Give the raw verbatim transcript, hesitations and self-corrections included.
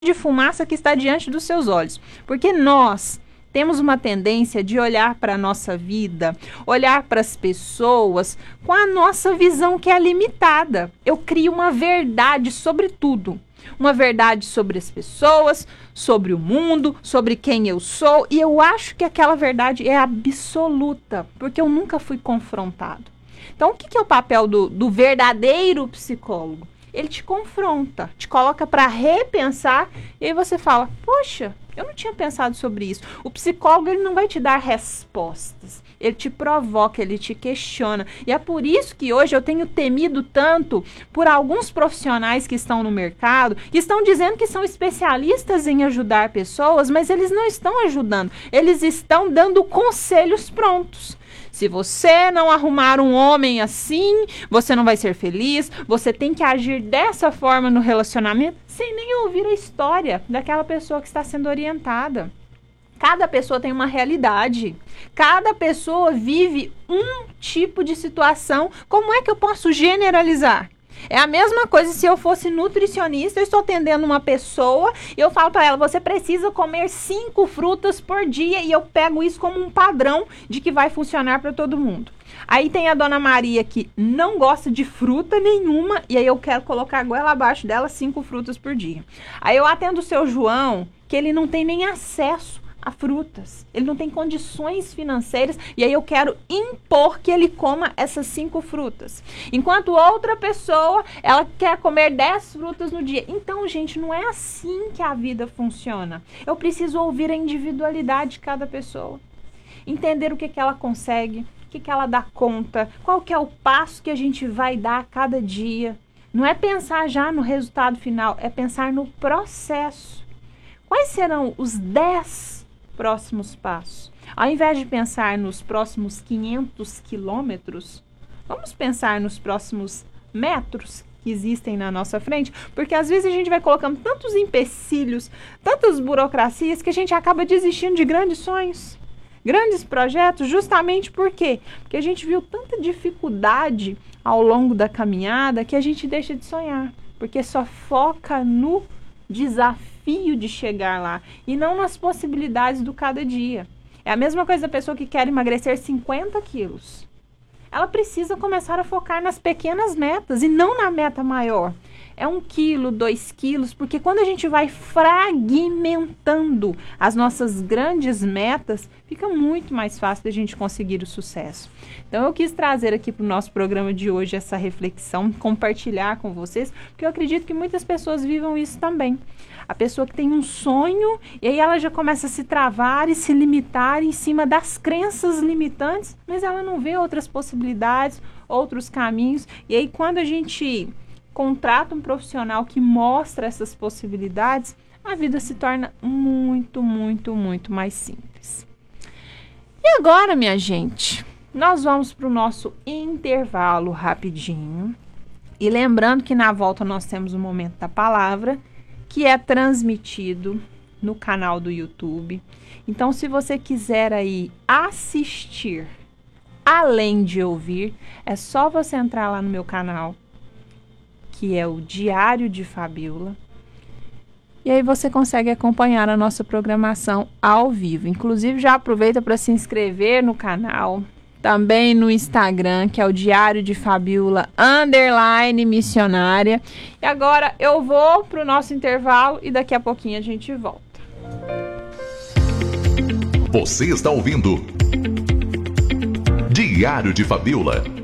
de fumaça que está diante dos seus olhos. Porque nós temos uma tendência de olhar para a nossa vida, olhar para as pessoas com a nossa visão que é limitada. Eu crio uma verdade sobre tudo. Uma verdade sobre as pessoas, sobre o mundo, sobre quem eu sou. E eu acho que aquela verdade é absoluta, porque eu nunca fui confrontado. Então, o que, que é o papel do, do verdadeiro psicólogo? Ele te confronta, te coloca para repensar e aí você fala, poxa, eu não tinha pensado sobre isso. O psicólogo, ele não vai te dar respostas, ele te provoca, ele te questiona. E é por isso que hoje eu tenho temido tanto por alguns profissionais que estão no mercado, que estão dizendo que são especialistas em ajudar pessoas, mas eles não estão ajudando, eles estão dando conselhos prontos. Se você não arrumar um homem assim, você não vai ser feliz, você tem que agir dessa forma no relacionamento, sem nem ouvir a história daquela pessoa que está sendo orientada. Cada pessoa tem uma realidade, cada pessoa vive um tipo de situação. Como é que eu posso generalizar? É a mesma coisa se eu fosse nutricionista, eu estou atendendo uma pessoa e eu falo para ela, você precisa comer cinco frutas por dia, e eu pego isso como um padrão de que vai funcionar para todo mundo. Aí tem a dona Maria que não gosta de fruta nenhuma e aí eu quero colocar a goela abaixo dela cinco frutas por dia. Aí eu atendo o seu João, que ele não tem nem acesso a frutas, ele não tem condições financeiras e aí eu quero impor que ele coma essas cinco frutas, enquanto outra pessoa, ela quer comer dez frutas no dia. Então, gente, não é assim que a vida funciona. Eu preciso ouvir a individualidade de cada pessoa, entender o que, que ela consegue, o que, que ela dá conta, qual que é o passo que a gente vai dar a cada dia. Não é pensar já no resultado final, é pensar no processo. Quais serão os dez próximos passos? Ao invés de pensar nos próximos quinhentos quilômetros, vamos pensar nos próximos metros que existem na nossa frente, porque às vezes a gente vai colocando tantos empecilhos, tantas burocracias, que a gente acaba desistindo de grandes sonhos, grandes projetos, justamente por quê? Porque a gente viu tanta dificuldade ao longo da caminhada que a gente deixa de sonhar, porque só foca no desafio de chegar lá e não nas possibilidades do cada dia. É a mesma coisa da pessoa que quer emagrecer cinquenta quilos. Ela precisa começar a focar nas pequenas metas e não na meta maior. É um quilo, dois quilos, porque quando a gente vai fragmentando as nossas grandes metas, fica muito mais fácil da gente conseguir o sucesso. Então eu quis trazer aqui para o nosso programa de hoje essa reflexão, compartilhar com vocês, porque eu acredito que muitas pessoas vivam isso também. A pessoa que tem um sonho e aí ela já começa a se travar e se limitar em cima das crenças limitantes, mas ela não vê outras possibilidades, outros caminhos. E aí quando a gente contrata um profissional que mostra essas possibilidades, a vida se torna muito, muito, muito mais simples. E agora, minha gente, nós vamos para o nosso intervalo rapidinho. E lembrando que na volta nós temos o Momento da Palavra, que é transmitido no canal do YouTube. Então, se você quiser aí assistir, além de ouvir, é só você entrar lá no meu canal, que é o Diário de Fabiola. E aí você consegue acompanhar a nossa programação ao vivo. Inclusive, já aproveita para se inscrever no canal. Também no Instagram, que é o Diário de Fabiola, underline missionária. E agora eu vou para o nosso intervalo e daqui a pouquinho a gente volta. Você está ouvindo Diário de Fabiola.